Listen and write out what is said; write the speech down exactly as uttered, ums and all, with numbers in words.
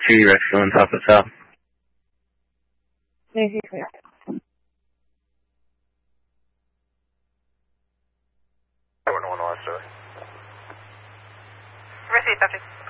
three Rescue on top of top. Navy clear. one one one, sir. Receive, Patrick.